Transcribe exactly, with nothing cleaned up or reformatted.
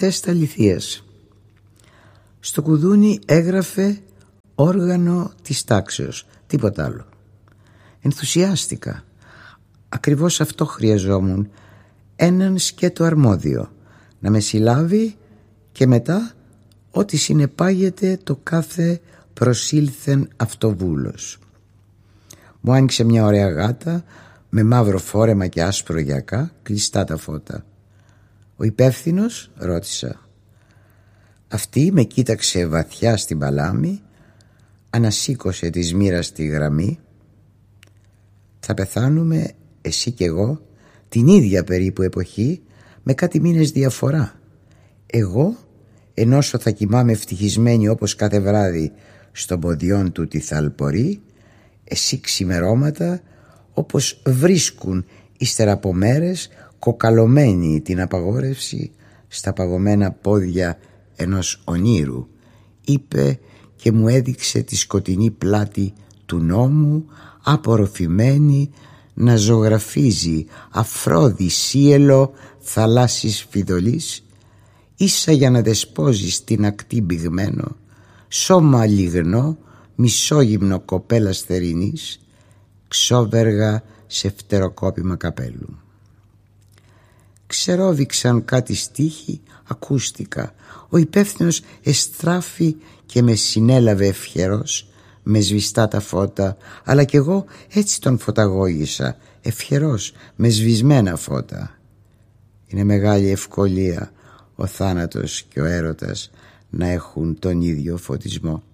τέστα λιθίας. Στο κουδούνι έγραφε όργανο της τάξεως, τίποτα άλλο. Ενθουσιάστηκα. Ακριβώς αυτό χρειαζόμουν, έναν σκέτο αρμόδιο, να με συλλάβει και μετά ό,τι συνεπάγεται το κάθε προσήλθεν αυτοβούλος. Μου άνοιξε μια ωραία γάτα με μαύρο φόρεμα και άσπρο γιακά, κλειστά τα φώτα. «Ο υπεύθυνος?» ρώτησα. Αυτή με κοίταξε βαθιά στην παλάμη, ανασήκωσε της μοίρας τη γραμμή. «Θα πεθάνουμε εσύ κι εγώ την ίδια περίπου εποχή, με κάτι μήνες διαφορά. Εγώ ενώσο θα κοιμάμαι ευτυχισμένη όπως κάθε βράδυ στον ποδιόν του τη θαλπορή, εσύ ξημερώματα όπως βρίσκουν ύστερα από μέρες κοκαλωμένη την απαγόρευση στα παγωμένα πόδια ενός ονείρου», είπε και μου έδειξε τη σκοτεινή πλάτη του νόμου απορροφημένη να ζωγραφίζει αφρόδι σύελο θαλάσσης φιδωλής, ίσα για να δεσπόζει στην ακτή μπηγμένο, σώμα λιγνό, μισόγυμνο κοπέλας θερινής, ξόβεργα σε φτεροκόπημα καπέλου. Ξερόβηξαν κάτι στίχοι, ακούστηκα. Ο υπεύθυνος εστράφη και με συνέλαβε ευχερός, με σβηστά τα φώτα, αλλά κι εγώ έτσι τον φωταγώγησα, ευχερός, με σβησμένα φώτα. Είναι μεγάλη ευκολία ο θάνατος και ο έρωτας να έχουν τον ίδιο φωτισμό.